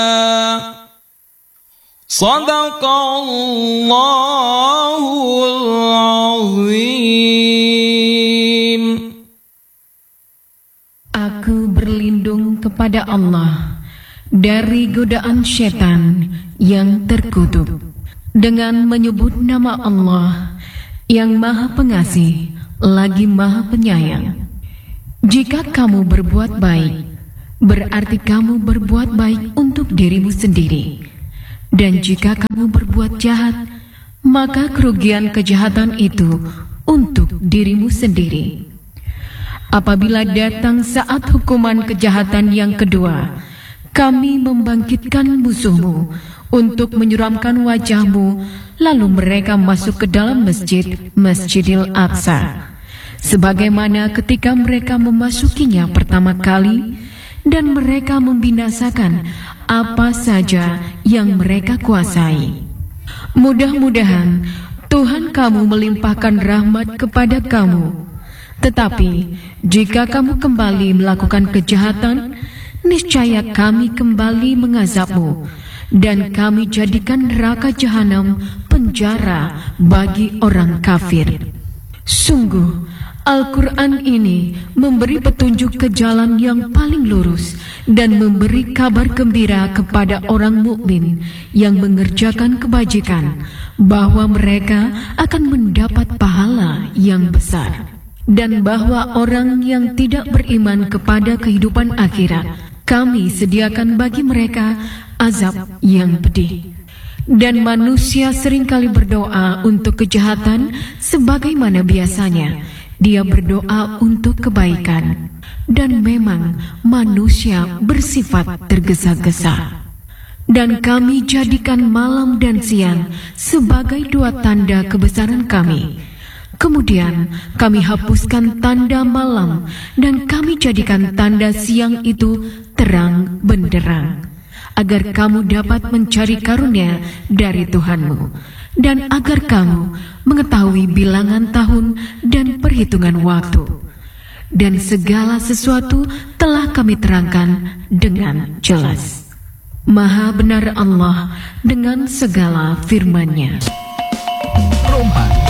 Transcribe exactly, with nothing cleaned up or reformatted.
Sadaqallahul azim. Aku berlindung kepada Allah dari godaan setan yang terkutuk dengan menyebut nama Allah yang Maha Pengasih lagi Maha Penyayang. Jika kamu berbuat baik, berarti kamu berbuat baik untuk dirimu sendiri. Dan jika kamu berbuat jahat, maka kerugian kejahatan itu untuk dirimu sendiri. Apabila datang saat hukuman kejahatan yang kedua, kami membangkitkan musuhmu untuk menyuramkan wajahmu, lalu mereka masuk ke dalam masjid, Masjidil Aqsa, sebagaimana ketika mereka memasukinya pertama kali, dan mereka membinasakan apa saja yang mereka kuasai. Mudah-mudahan Tuhan kamu melimpahkan rahmat kepada kamu. Tetapi jika kamu kembali melakukan kejahatan, niscaya kami kembali mengazabmu, dan kami jadikan neraka jahanam penjara bagi orang kafir. Sungguh, Al-Quran ini memberi petunjuk ke jalan yang paling lurus dan memberi kabar gembira kepada orang mukmin yang mengerjakan kebajikan bahwa mereka akan mendapat pahala yang besar, dan bahwa orang yang tidak beriman kepada kehidupan akhirat, kami sediakan bagi mereka azab yang pedih. Dan manusia seringkali berdoa untuk kejahatan sebagaimana biasanya dia berdoa untuk kebaikan, dan memang manusia bersifat tergesa-gesa. Dan kami jadikan malam dan siang sebagai dua tanda kebesaran kami. Kemudian kami hapuskan tanda malam, dan kami jadikan tanda siang itu terang benderang, agar kamu dapat mencari karunia dari Tuhanmu, dan agar kamu mengetahui bilangan tahun dan perhitungan waktu. Dan segala sesuatu telah kami terangkan dengan jelas. Maha benar Allah dengan segala firman-Nya.